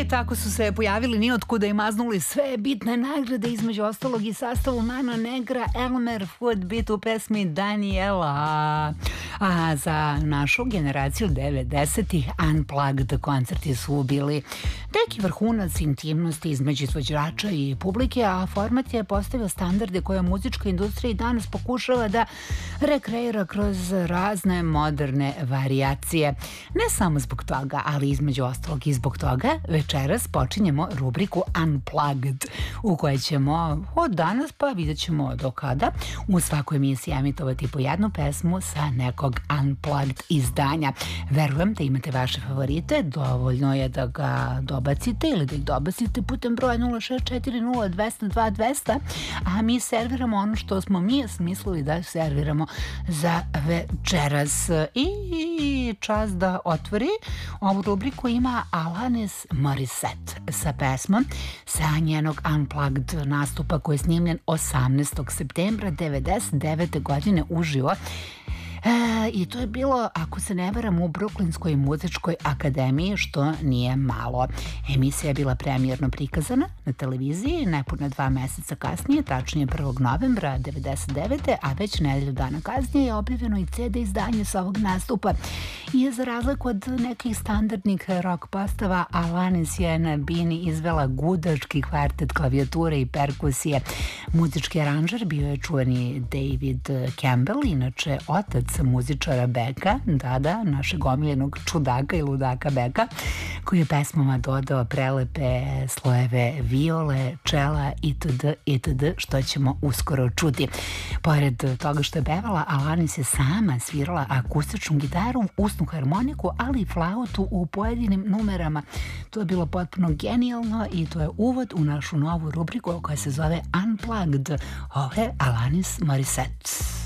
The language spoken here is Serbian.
I tako su se pojavili niotkuda i maznuli sve bitne nagrade, između ostalog i sastavu Mano Negra, Elmer Fudd bit u pesmi Daniela. A za našu generaciju 90-ih Unplugged koncerti su bili neki vrhunac intimnosti između izvođača i publike, a format je postavio standarde koje muzička industrija i danas pokušava da rekreira kroz razne moderne varijacije. Ne samo zbog toga, ali između ostalog i zbog toga večeras počinjemo rubriku Unplugged, u kojoj ćemo od danas pa vidjet ćemo do kada u svakoj emisiji emitovati po jednu pesmu sa nekog Unplugged izdanja. Verujem da imate vaše favorite, dovoljno je da ga dobacite ili da ih dobacite putem broja 0640200200, a mi serviramo ono što smo mi smislili da serviramo za večeras. I čas da otvori ovu rubriku ima Alanis Morissette sa pesmom sa njenog Unplugged nastupa koji je snimljen 18. septembra 1999. godine uživo. I to je bilo, ako se ne varam, u Bruklinskoj muzičkoj akademiji, što nije malo. Emisija je bila premijerno prikazana na televiziji nepuna 2 meseca kasnije, tačnije 1. novembra 1999. a već nedelju dana kasnije je objavljeno i CD izdanje sa ovog nastupa. I za razliku od nekih standardnih rock postava, Alanis je na bini izvela gudački kvartet klavijature i perkusije. Muzički aranžer bio je čuveni David Campbell, inače otac muzičara Beka, našeg omiljenog čudaka i ludaka Beka, koji je pesmama dodao prelepe slojeve viole, čela itd., što ćemo uskoro čuti. Pored toga što je pevala, Alanis je sama svirala akustičnu gitaru, usnu harmoniku, ali i flautu u pojedinim numerama. To je bilo potpuno genijalno i to je uvod u našu novu rubriku koja se zove Unplugged. Ovo je Alanis Morissette.